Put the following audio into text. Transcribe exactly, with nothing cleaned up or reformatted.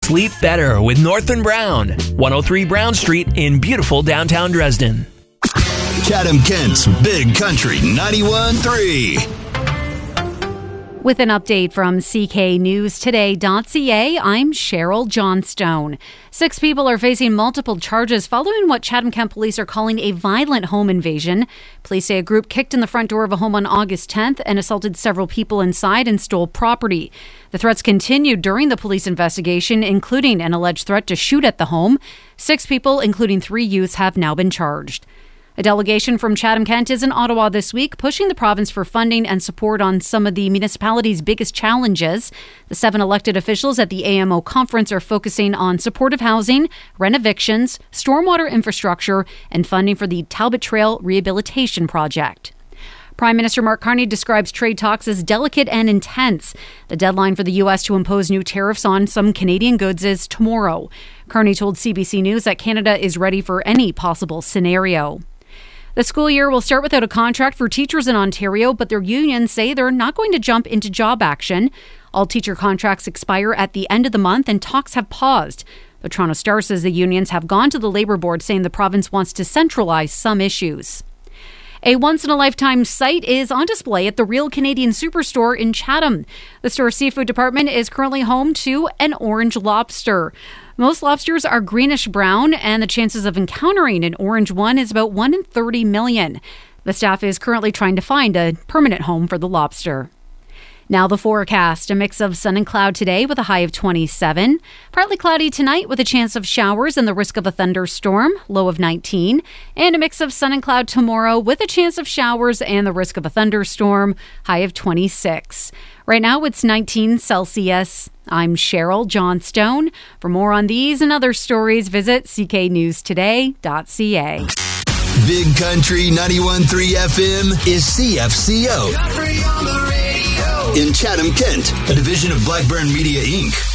Sleep better with Northern Brown. one oh three Brown Street in beautiful downtown Dresden. Chatham-Kent's Big Country ninety-one point three. With an update from C K News Today dot C A, I'm Cheryl Johnstone. Six people are facing multiple charges following what Chatham-Kent police are calling a violent home invasion. Police say a group kicked in the front door of a home on August tenth and assaulted several people inside and stole property. The threats continued during the police investigation, including an alleged threat to shoot at the home. Six people, including three youths, have now been charged. A delegation from Chatham-Kent is in Ottawa this week, pushing the province for funding and support on some of the municipality's biggest challenges. The seven elected officials at the A M O conference are focusing on supportive housing, rent evictions, stormwater infrastructure, and funding for the Talbot Trail Rehabilitation Project. Prime Minister Mark Carney describes trade talks as delicate and intense. The deadline for the U S to impose new tariffs on some Canadian goods is tomorrow. Carney told C B C News that Canada is ready for any possible scenario. The school year will start without a contract for teachers in Ontario, but their unions say they're not going to jump into job action. All teacher contracts expire at the end of the month and talks have paused. The Toronto Star says the unions have gone to the Labour Board saying the province wants to centralize some issues. A once-in-a-lifetime sight is on display at the Real Canadian Superstore in Chatham. The store's seafood department is currently home to an orange lobster. Most lobsters are greenish-brown, and the chances of encountering an orange one is about one in thirty million. The staff is currently trying to find a permanent home for the lobster. Now the forecast. A mix of sun and cloud today with a high of twenty-seven. Partly cloudy tonight with a chance of showers and the risk of a thunderstorm, low of nineteen. And a mix of sun and cloud tomorrow with a chance of showers and the risk of a thunderstorm, high of twenty-six. Right now it's nineteen Celsius. I'm Cheryl Johnstone. For more on these and other stories, visit C K News Today dot C A. Big Country ninety-one point three F M is C F C O. In Chatham-Kent, a division of Blackburn Media, Incorporated